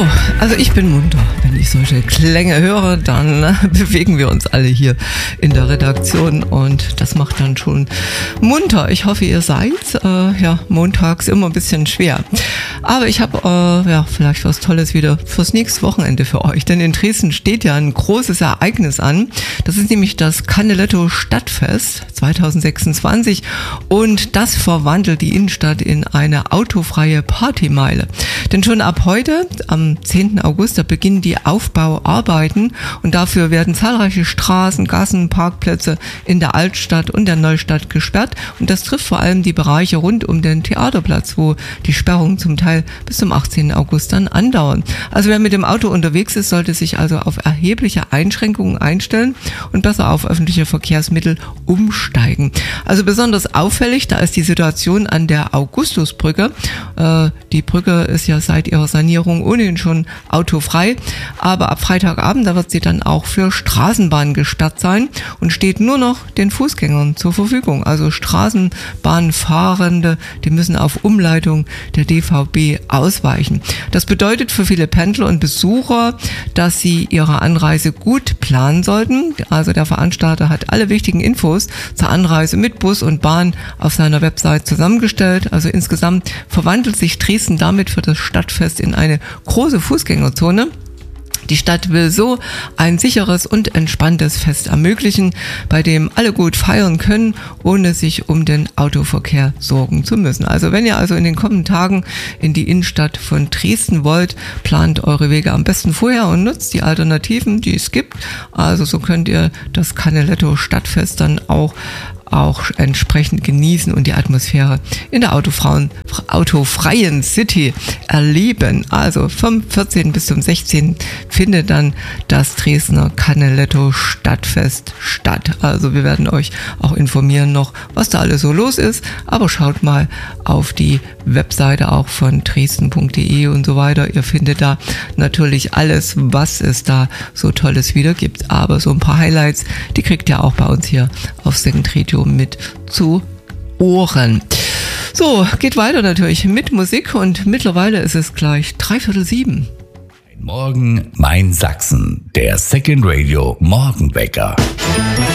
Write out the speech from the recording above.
So, also ich bin munter. Wenn ich solche Klänge höre, dann bewegen wir uns alle hier in der Redaktion und das macht dann schon munter. Ich hoffe, ihr seid montags immer ein bisschen schwer. Aber ich habe vielleicht was Tolles wieder fürs nächste Wochenende für euch. Denn in Dresden steht ja ein großes Ereignis an. Das ist nämlich das Canaletto Stadtfest 2026 und das verwandelt die Innenstadt in eine autofreie Partymeile. Denn schon ab heute, am 10. August, da beginnen die Aufbauarbeiten und dafür werden zahlreiche Straßen, Gassen, Parkplätze in der Altstadt und der Neustadt gesperrt. Und das trifft vor allem die Bereiche rund um den Theaterplatz, wo die Sperrungen zum Teil bis zum 18. August dann andauern. Also wer mit dem Auto unterwegs ist, sollte sich also auf erhebliche Einschränkungen einstellen und besser auf öffentliche Verkehrsmittel umsteigen. Also besonders auffällig, da ist die Situation an der Augustusbrücke. Die Brücke ist ja seit ihrer Sanierung ohnehin schon autofrei, aber ab Freitagabend, da wird sie dann auch für Straßenbahnen gesperrt sein und steht nur noch den Fußgängern zur Verfügung. Also Straßenbahnfahrende, die müssen auf Umleitung der DVB ausweichen. Das bedeutet für viele Pendler und Besucher, dass sie ihre Anreise gut planen sollten. Also der Veranstalter hat alle wichtigen Infos zur Anreise mit Bus und Bahn auf seiner Website zusammengestellt. Also insgesamt verwandelt sich Dresden damit für das Stadtfest in eine große Fußgängerzone. Die Stadt will so ein sicheres und entspanntes Fest ermöglichen, bei dem alle gut feiern können, ohne sich um den Autoverkehr sorgen zu müssen. Also wenn ihr also in den kommenden Tagen in die Innenstadt von Dresden wollt, plant eure Wege am besten vorher und nutzt die Alternativen, die es gibt. Also so könnt ihr das Canaletto Stadtfest dann auch entsprechend genießen und die Atmosphäre in der autofreien City erleben. Also vom 14. bis zum 16. findet dann das Dresdner Canaletto Stadtfest statt. Also wir werden euch auch informieren noch, was da alles so los ist, aber schaut mal auf die Webseite auch von dresden.de und so weiter. Ihr findet da natürlich alles, was es da so Tolles wieder gibt. Aber so ein paar Highlights, die kriegt ihr auch bei uns hier auf Second Radio mit zu Ohren. So, geht weiter natürlich mit Musik und mittlerweile ist es gleich 6:45. Morgen mein Sachsen, der Second Radio Morgenwecker.